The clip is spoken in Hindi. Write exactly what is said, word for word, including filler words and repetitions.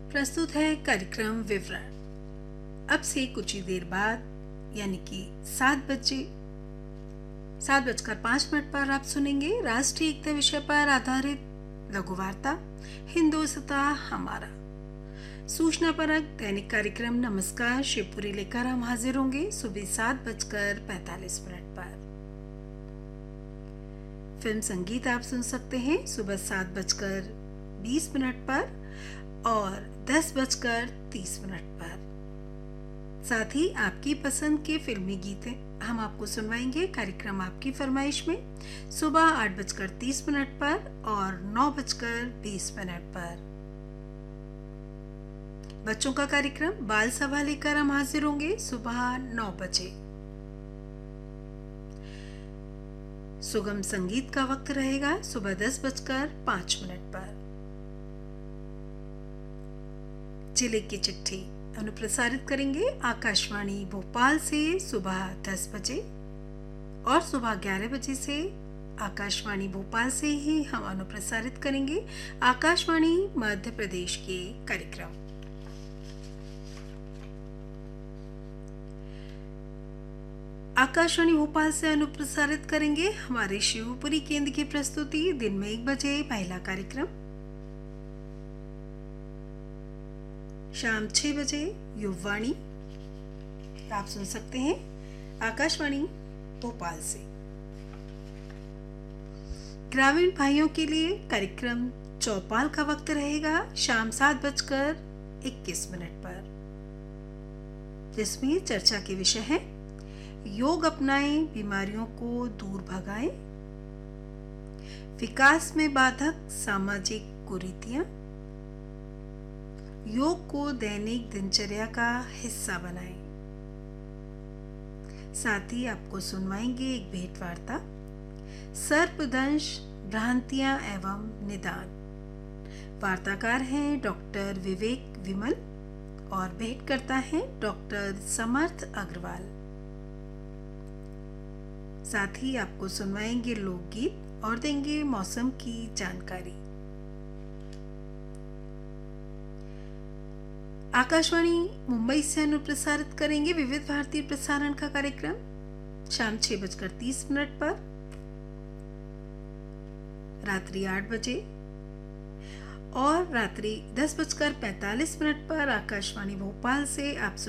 प्रस्तुत है कार्यक्रम विवरण। अब से कुछ ही देर बाद यानी कि सात बजे सात बजकर पांच मिनट पर आप सुनेंगे राष्ट्रीय एकता विषय पर आधारित लघु वार्ता हिंदुस्तान हमारा। सूचना परक दैनिक कार्यक्रम नमस्कार शिवपुरी लेकर हम हाजिर होंगे सुबह सात बजकर पैतालीस मिनट पर। फिल्म संगीत आप सुन सकते हैं सुबह सात बजकर बीस मिनट पर और दस बजकर तीस मिनट पर। साथ ही आपकी पसंद के फिल्मी गीतें हम आपको सुनवाएंगे कार्यक्रम आपकी फरमाइश में सुबह आठ बजकर तीस मिनट पर और नौ बजकर बीस मिनट पर। बच्चों का कार्यक्रम बाल सभा लेकर हम हाजिर होंगे सुबह नौ बजे। सुगम संगीत का वक्त रहेगा सुबह दस बजकर पांच मिनट पर। जिले की चिट्ठी अनुप्रसारित करेंगे आकाशवाणी भोपाल से सुबह दस बजे और सुबह ग्यारह बजे से आकाशवाणी भोपाल से ही हम अनुप्रसारित करेंगे आकाशवाणी मध्य प्रदेश के कार्यक्रम। आकाशवाणी भोपाल से अनुप्रसारित करेंगे हमारे शिवपुरी केंद्र की प्रस्तुति दिन में एक बजे पहला कार्यक्रम। शाम छह बजे युववाणी आप सुन सकते हैं आकाशवाणी भोपाल से। ग्रामीण भाइयों के लिए कार्यक्रम चौपाल का वक्त रहेगा शाम सात बजकर इक्कीस मिनट पर, जिसमें चर्चा के विषय है योग अपनाएं बीमारियों को दूर भगाएं, विकास में बाधक सामाजिक कुरीतियां, योग को दैनिक दिनचर्या का हिस्सा बनाएं। साथ ही आपको सुनवाएंगे एक भेंट वार्ता सर्पदंश भ्रांतियां एवं निदान। वार्ताकार हैं डॉक्टर विवेक विमल और भेंट करता है डॉक्टर समर्थ अग्रवाल। साथ ही आपको सुनवाएंगे लोकगीत और देंगे मौसम की जानकारी। आकाशवाणी मुंबई से अनुप्रसारित करेंगे विविध भारतीय प्रसारण का कार्यक्रम शाम छह बजकर तीस मिनट पर, रात्रि आठ बजे और रात्रि दस बजकर पैंतालीस मिनट पर आकाशवाणी भोपाल से आप